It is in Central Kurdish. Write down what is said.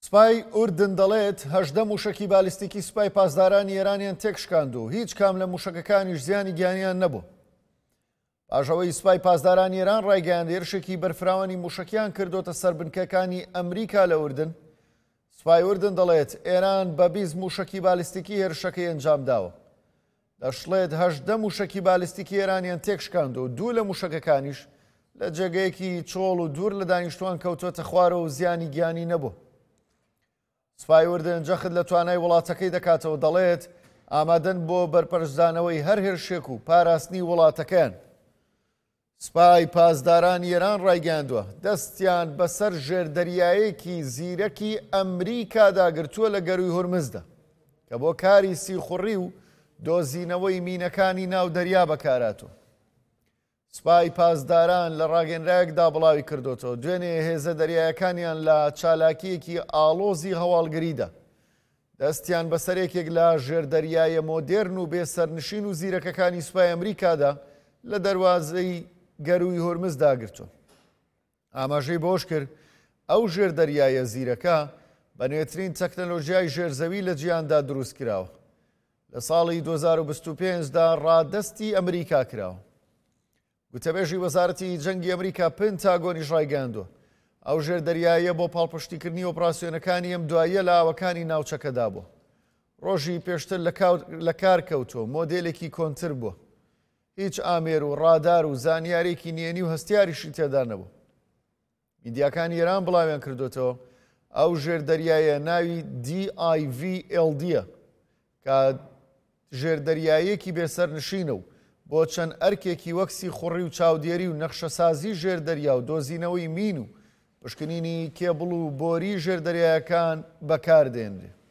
سوپای ئوردن دەڵێت 18 موشکی بالیستیکی سوپای پاسدارانی ئێرانیان تێکشکاند و هیچ کام لە موشکەکانیش زیانی گیانیان نەبوو. پاشەوەی سوپای پاسدارانی ئێران ڕایگەیاند هێرشێکی بەرفراوانی موشکیان کردوتە سەر بنکەکانی ئەمریکا لە ئوردن. سوپای ئوردن دەڵێت ئێران بە 20 موشکی بالیستیکی هێرشەکەی ئەنجام داوە. دەشڵێت 18 موشکی بالیستیکی ئێرانیان تێکشکاند و دوو لە موشکەکانیش لە جێگەیەکی چۆڵ و دوور لە دانیشتوان کەوتوتە خوارەوە و زیانی گیانی نەبوو. سوپای ئوردن جەخت لە توانای وڵاتەکەی دەکاتەوە دەڵێت ئامادەن بۆ بەرپەرشدانەوەی هەر هێرشێک و پاراستنی وڵاتەکەیان. سوپای پاسدارانی ئێران ڕایگەیاندووە دەستیان بەسەر ژێردەریایەکی زیرەکی ئەمریکادا گرتووە لە گەروی هورمزدا کە بۆ کاری سیخوڕی و دۆزینەوەی مینەکانی ناو دەریا بەکاراتوە. سوپای پاسداران لە ڕاگەنرایەکدا بڵاوی کردوتەوە دوێنێ هێزە دەریایەکانیان لە چالاکیەکی ئاڵۆزی هەواڵگریدا دەستیان بەسەرێکێک لە ژێردەریایە مۆدێرن و بێسەرنشین و زیرەکەکانی سوپای ئەمریکادا لە دەروازەی گەروی هورمزدا گرتووە. ئاماژەی بۆش کرد ئەو ژێردەریایە زیرەکە بە نوێترین تەکنەلۆژیای ژێرزەوی لە جیهاندا دروست کراوە. لە ساڵی 2025دا ڕادەستی ئەمریکا کراوە. گوتەبێژی وەزارەتی جەنگی ئەمریکا پنتاگۆنیش ڕایگەیاندووە ئەو ژێردەریایە بۆ پاڵپشتیکردنی ئۆپراسیۆنەکانی ئەم دواییە لە ئاوەکانی ناوچەکەدا بووە. ڕۆژی پێشتر لە کار کەوتووە مۆدێلێکی کۆنتر بووە. هیچ ئامێر و ڕادار و زانیارێکی نێنی و هەستیاریشی تێدا نەبوو. میدیاکانی ئێران بڵاویان کردوتەوە ئەو ژێردەریایە ناوی DIVLDە کە ژێردەریایەکی بێسەرنشینە و بۆ چەند ئەرکێکی وەکسی خوڕی و چاودێری و نەخشەسازی ژێردەریا و دۆزینەوەی مین و پشکنینی کێبڵ و بۆری ژێردەریایەکان بەکاردێنرێ.